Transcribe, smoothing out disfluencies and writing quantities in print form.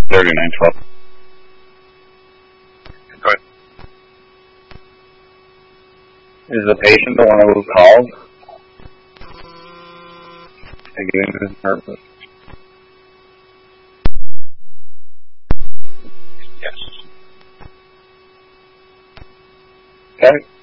3912. Go ahead. Is the patient the one who called? Giving his purpose. Yes. Okay.